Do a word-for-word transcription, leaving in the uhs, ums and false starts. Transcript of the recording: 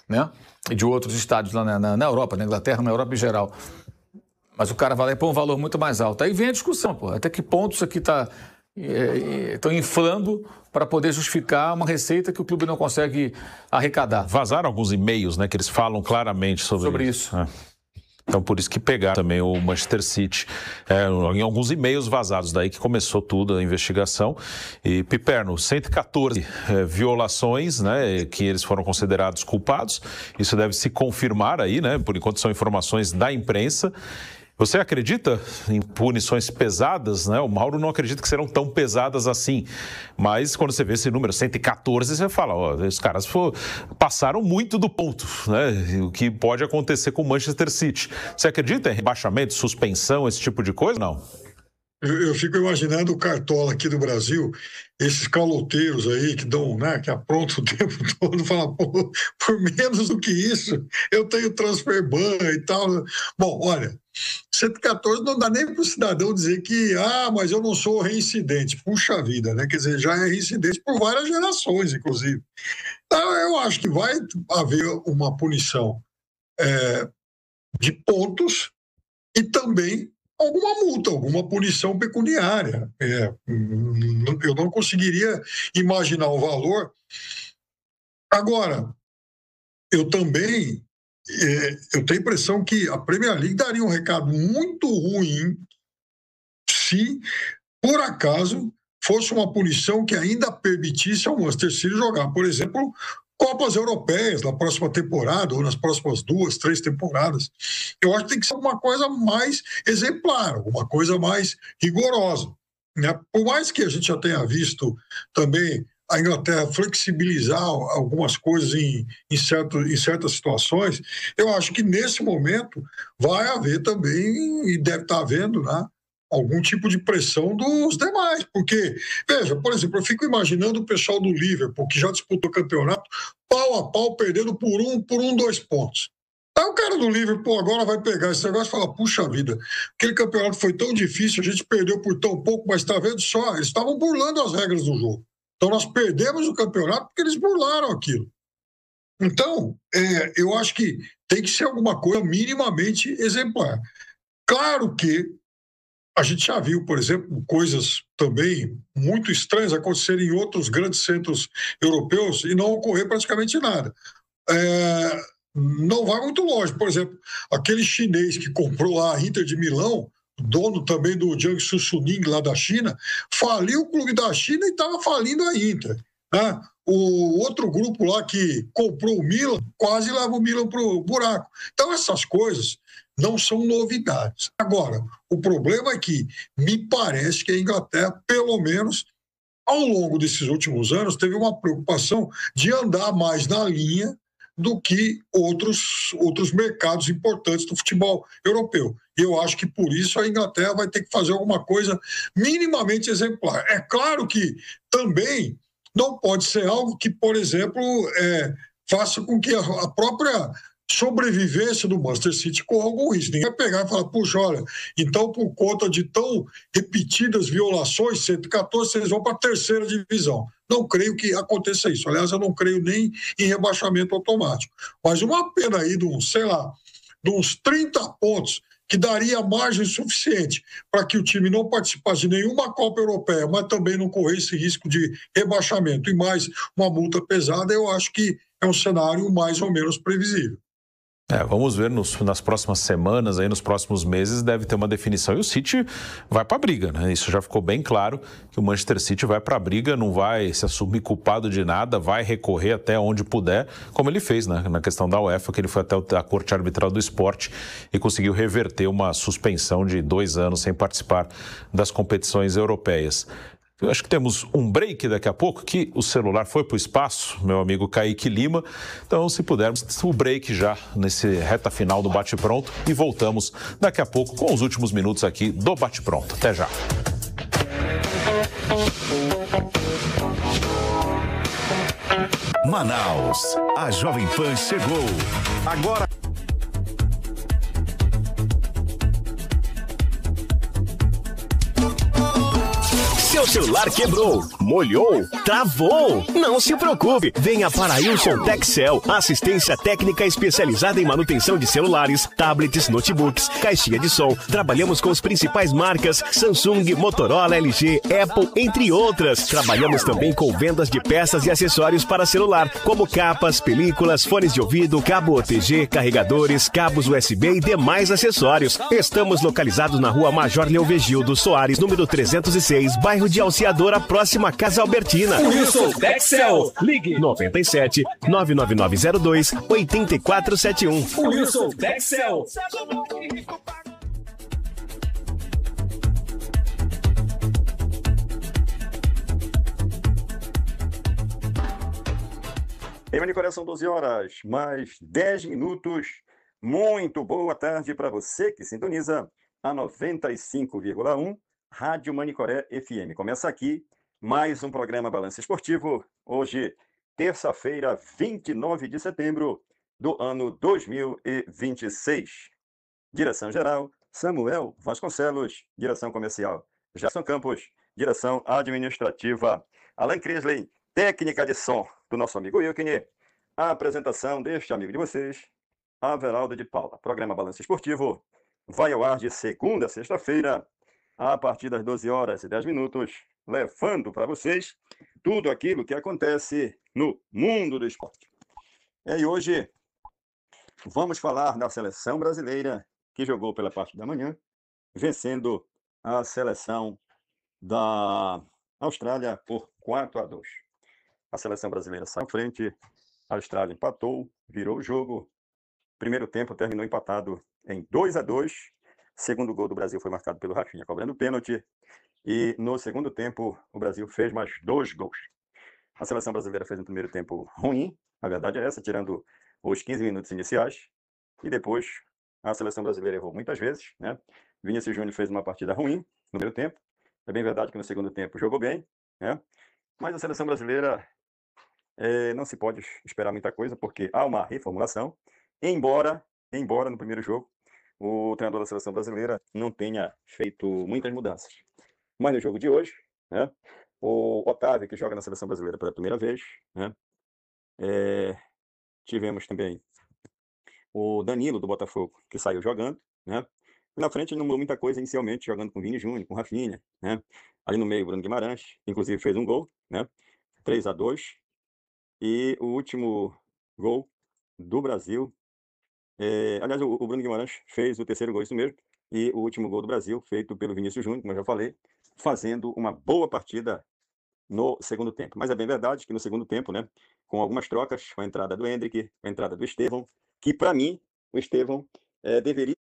né? E de outros estádios lá na, na, na Europa, na Inglaterra, na Europa em geral. Mas o cara vai lá e põe um valor muito mais alto. Aí vem a discussão, pô, até que ponto isso aqui está estão inflando para poder justificar uma receita que o clube não consegue arrecadar. Vazaram alguns e-mails, né, que eles falam claramente sobre, sobre isso. isso. É. Então, por isso que pegaram também o Manchester City, é, em alguns e-mails vazados, daí que começou tudo, a investigação. E, Piperno, cento e quatorze é, violações, né, que eles foram considerados culpados. Isso deve se confirmar aí, né, por enquanto são informações da imprensa. Você acredita em punições pesadas, né? O Mauro não acredita que serão tão pesadas assim, mas quando você vê esse número, cento e quatorze, você fala, ó, os caras for, passaram muito do ponto, né? O que pode acontecer com o Manchester City. Você acredita em rebaixamento, suspensão, esse tipo de coisa? Não. Eu, eu fico imaginando o Cartola aqui do Brasil, esses caloteiros aí que dão, né, que aprontam o tempo todo, falam, pô, por menos do que isso, eu tenho transfer ban e tal. Bom, olha, cento e quatorze não dá nem para o cidadão dizer que, ah, mas eu não sou reincidente. Puxa vida, né? Quer dizer, já é reincidente por várias gerações, inclusive. Então, eu acho que vai haver uma punição é, de pontos e também alguma multa, alguma punição pecuniária. É, eu não conseguiria imaginar o valor. Agora, eu também é, eu tenho a impressão que a Premier League daria um recado muito ruim se, por acaso, fosse uma punição que ainda permitisse ao Manchester City jogar, por exemplo, Copas Europeias na próxima temporada ou nas próximas duas, três temporadas. Eu acho que tem que ser alguma coisa mais exemplar, alguma coisa mais rigorosa, né? Por mais que a gente já tenha visto também a Inglaterra flexibilizar algumas coisas em, em, certo, em certas situações, eu acho que nesse momento vai haver também, e deve estar havendo, né, algum tipo de pressão dos demais, porque, veja, por exemplo, eu fico imaginando o pessoal do Liverpool, que já disputou o campeonato, pau a pau, perdendo por um, por um, dois pontos. Aí o cara do Liverpool agora vai pegar esse negócio e falar, puxa vida, aquele campeonato foi tão difícil, a gente perdeu por tão pouco, mas está vendo só, eles estavam burlando as regras do jogo. Então nós perdemos o campeonato porque eles burlaram aquilo. Então, é, eu acho que tem que ser alguma coisa minimamente exemplar. Claro que a gente já viu, por exemplo, coisas também muito estranhas acontecerem em outros grandes centros europeus e não ocorrer praticamente nada. É, não vai muito longe. Por exemplo, aquele chinês que comprou a Inter de Milão, dono também do Jiangsu Suning lá da China, faliu o clube da China e estava falindo a Inter, né? O outro grupo lá que comprou o Milan quase leva o Milan para o buraco. Então essas coisas não são novidades. Agora, o problema é que me parece que a Inglaterra, pelo menos ao longo desses últimos anos, teve uma preocupação de andar mais na linha do que outros, outros mercados importantes do futebol europeu. E eu acho que por isso a Inglaterra vai ter que fazer alguma coisa minimamente exemplar. É claro que também não pode ser algo que, por exemplo, é, faça com que a própria sobrevivência do Manchester City corra algum risco. Ninguém vai pegar e falar, puxa, olha, então por conta de tão repetidas violações, cento e quatorze, vocês vão para a terceira divisão. Não creio que aconteça isso. Aliás, eu não creio nem em rebaixamento automático. Mas uma pena aí de uns, sei lá, de uns trinta pontos, que daria margem suficiente para que o time não participasse de nenhuma Copa Europeia, mas também não corresse risco de rebaixamento e mais uma multa pesada, eu acho que é um cenário mais ou menos previsível. É, vamos ver nos, nas próximas semanas, aí, nos próximos meses, deve ter uma definição. E o City vai para a briga, né? Isso já ficou bem claro, que o Manchester City vai para a briga, não vai se assumir culpado de nada, vai recorrer até onde puder, como ele fez, né? Na questão da UEFA, que ele foi até a Corte Arbitral do Esporte e conseguiu reverter uma suspensão de dois anos sem participar das competições europeias. Eu acho que temos um break daqui a pouco, que o celular foi para o espaço, meu amigo Kaique Lima. Então, se pudermos, o break já nesse reta final do Bate Pronto e voltamos daqui a pouco com os últimos minutos aqui do Bate Pronto. Até já. Manaus, a Jovem Pan chegou. Agora... Seu celular quebrou, molhou, travou? Não se preocupe, venha para a Wilson Texel, assistência técnica especializada em manutenção de celulares, tablets, notebooks, caixinha de som. Trabalhamos com as principais marcas Samsung, Motorola, L G, Apple, entre outras. Trabalhamos também com vendas de peças e acessórios para celular, como capas, películas, fones de ouvido, cabo O T G, carregadores, cabos U S B e demais acessórios. Estamos localizados na rua Major Leovegildo Soares, número trezentos e seis, bairro de Alciadora, próxima à Casa Albertina. Wilson Texel, ligue noventa e sete, nove nove nove zero dois, oito quatro sete um. Wilson Texel. Em Manicoré são doze horas, mais dez minutos. Muito boa tarde para você que sintoniza a noventa e cinco vírgula um Rádio Manicoré F M. Começa aqui mais um programa Balanço Esportivo. Hoje, terça-feira, vinte e nove de setembro do ano dois mil e vinte e seis. Direção-geral, Samuel Vasconcelos. Direção comercial, Gerson Campos. Direção administrativa, Alan Crisley. Técnica de som do nosso amigo Wilkine. A apresentação deste amigo de vocês, Averaldo de Paula. Programa Balanço Esportivo vai ao ar de segunda a sexta-feira, a partir das doze horas e dez minutos, levando para vocês tudo aquilo que acontece no mundo do esporte. E hoje vamos falar da seleção brasileira, que jogou pela parte da manhã, vencendo a seleção da Austrália por quatro a dois. A seleção brasileira saiu à frente, a Austrália empatou, virou o jogo. Primeiro tempo terminou empatado em dois a dois. Segundo gol do Brasil foi marcado pelo Rafinha, cobrando pênalti. E no segundo tempo, o Brasil fez mais dois gols. A seleção brasileira fez um primeiro tempo ruim, a verdade é essa, tirando os quinze minutos iniciais. E depois, a seleção brasileira errou muitas vezes, né? Vinícius Júnior fez uma partida ruim no primeiro tempo. É bem verdade que no segundo tempo jogou bem, né? Mas a seleção brasileira é, não se pode esperar muita coisa, porque há uma reformulação. Embora, embora no primeiro jogo, o treinador da seleção brasileira não tenha feito muitas mudanças. Mas no jogo de hoje, né, o Otávio, que joga na seleção brasileira pela primeira vez, né, é, tivemos também o Danilo do Botafogo, que saiu jogando, né? E na frente não mudou muita coisa inicialmente, jogando com Vini Júnior, com Rafinha, né? Ali no meio, Bruno Guimarães, inclusive fez um gol, né? três a dois. E o último gol do Brasil, é, aliás, o, o Bruno Guimarães fez o terceiro gol, isso mesmo, e o último gol do Brasil, feito pelo Vinícius Júnior, como eu já falei, fazendo uma boa partida no segundo tempo. Mas é bem verdade que no segundo tempo, né, com algumas trocas, com a entrada do Hendrick, com a entrada do Estevão, que para mim, o Estevão é, deveria